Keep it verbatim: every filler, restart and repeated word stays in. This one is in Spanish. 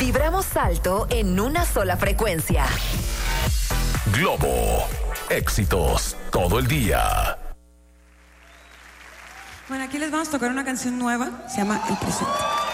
Vibramos alto en una sola frecuencia. Globo. Éxitos todo el día. Bueno, aquí les vamos a tocar una canción nueva. Se llama El Presente.